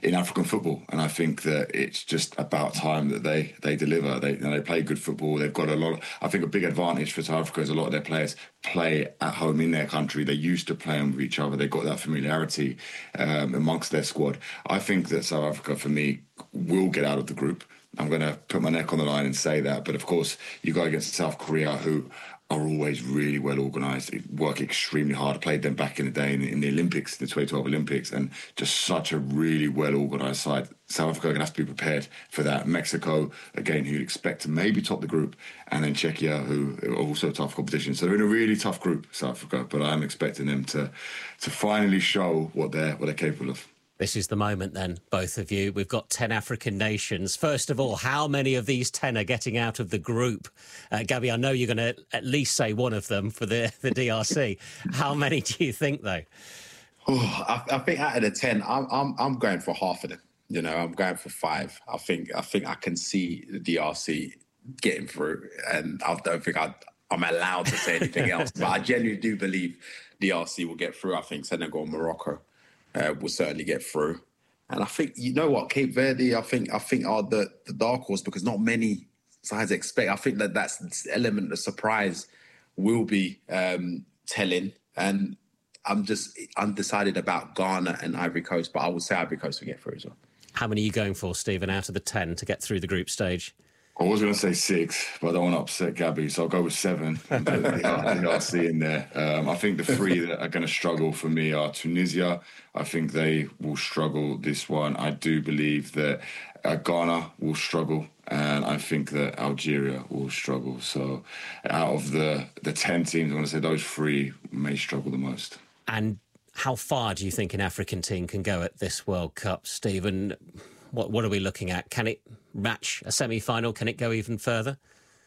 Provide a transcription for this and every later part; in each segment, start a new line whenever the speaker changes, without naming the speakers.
in African football, and I think that it's just about time that they deliver. They play good football. They've got a lot. I think a big advantage for South Africa is a lot of their players play at home in their country. They used to play with each other. They've got that familiarity amongst their squad. I think that South Africa, for me, will get out of the group. I'm going to put my neck on the line and say that. But of course, you go against South Korea, who are always really well organised, work extremely hard. I played them back in the day in the Olympics, the 2012 Olympics, and just such a really well organised side. South Africa are going to have to be prepared for that. Mexico, again, who you'd expect to maybe top the group, and then Czechia, who are also tough competition. So they're in a really tough group, South Africa, but I'm expecting them to finally show what they're capable of.
This is the moment then, both of you. We've got 10 African nations. First of all, how many of these 10 are getting out of the group? Gabby, I know you're going to at least say one of them for the DRC. How many do you think, though?
Oh, I think out of the 10, I'm going for half of them. You know, I'm going for 5. I think I can see the DRC getting through, and I don't think I'm allowed to say anything else. But I genuinely do believe DRC will get through. I think Senegal and Morocco will certainly get through. And I think, you know what, Cape Verde, I think are the dark horse, because not many sides expect. I think that's the element of surprise will be telling. And I'm just undecided about Ghana and Ivory Coast, but I would say Ivory Coast will get through as well. How
many are you going for, Stephen, out of the 10 to get through the group stage?
I was going to say 6, but I don't want to upset Gabby, so I'll go with 7. And put the DRC in there. I think the 3 that are going to struggle for me are Tunisia. I think they will struggle this one. I do believe that Ghana will struggle, and I think that Algeria will struggle. So out of the 10 teams, I want to say those 3 may struggle the most.
And how far do you think an African team can go at this World Cup, Stephen? What are we looking at? Can it match a semi-final? Can it go even further?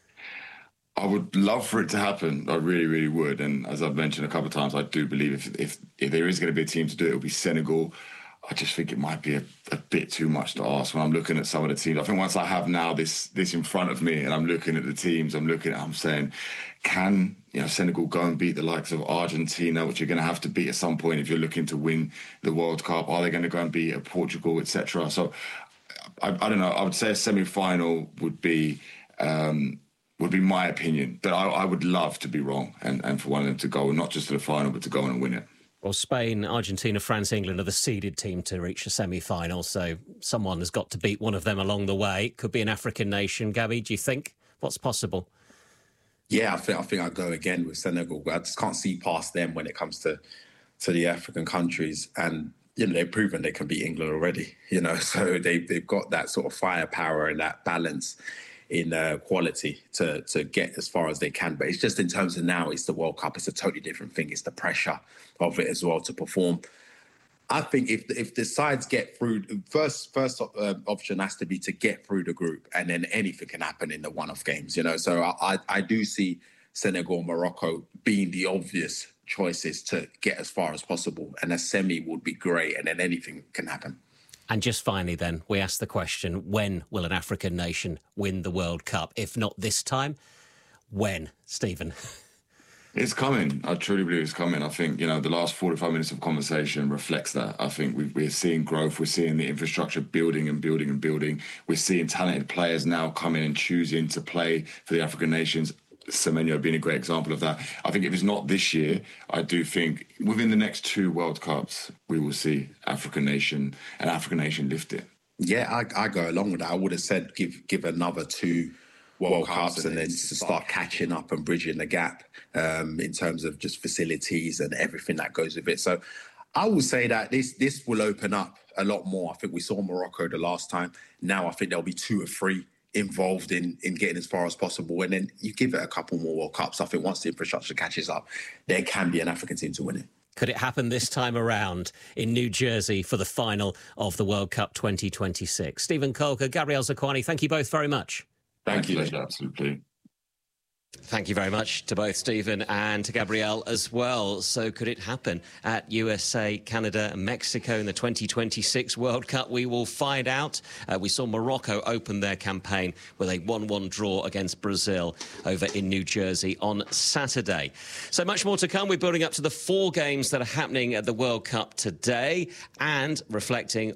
I would love for it to happen. I really, really would. And as I've mentioned a couple of times, I do believe if there is going to be a team to do it, it'll be Senegal. I just think it might be a bit too much to ask when I'm looking at some of the teams. I think once I have now this in front of me and I'm looking at the teams, I'm saying, can Senegal go and beat the likes of Argentina, which you're going to have to beat at some point if you're looking to win the World Cup? Are they going to go and beat Portugal, etc.? So I don't know. I would say a semi-final would be my opinion, but I would love to be wrong and for one of them to go not just to the final, but to go on and win it.
Well, Spain, Argentina, France, England are the seeded team to reach the semi-final, so someone has got to beat one of them along the way. It could be an African nation. Gabby, do you think? What's possible?
Yeah, I think I'll go again with Senegal. I just can't see past them when it comes to the African countries. And, they've proven they can beat England already, so they've got that sort of firepower and that balance in quality to get as far as they can. But it's just in terms of now, it's the World Cup. It's a totally different thing. It's the pressure of it as well to perform. I think if the sides get through, first option has to be to get through the group, and then anything can happen in the one-off games, So I do see Senegal, Morocco being the obvious choices to get as far as possible, and a semi would be great, and then anything can happen.
And just finally then, we ask the question, when will an African nation win the World Cup? If not this time, when, Stephen?
It's coming. I truly believe it's coming. I think, the last 45 minutes of conversation reflects that. I think we're seeing growth. We're seeing the infrastructure building and building and building. We're seeing talented players now coming and choosing to play for the African nations. Semenyo being a great example of that. I think if it's not this year, I do think within the next 2 World Cups, we will see an African nation lift it.
Yeah, I go along with that. I would have said give another 2 World Cups and then to start catching up and bridging the gap in terms of just facilities and everything that goes with it. So I would say that this will open up a lot more. I think we saw Morocco the last time. Now I think there'll be 2 or 3 involved in getting as far as possible. And then you give it a couple more World Cups. I think once the infrastructure catches up, there can be an African team to win it.
Could it happen this time around in New Jersey for the final of the World Cup 2026? Stephen Colker, Gabriel Zakuani, thank you both very much.
Thank you. Absolutely.
Thank you very much to both Stephen and to Gabrielle as well. So could it happen at USA, Canada and Mexico in the 2026 World Cup? We will find out. We saw Morocco open their campaign with a 1-1 draw against Brazil over in New Jersey on Saturday. So much more to come. We're building up to the 4 games that are happening at the World Cup today and reflecting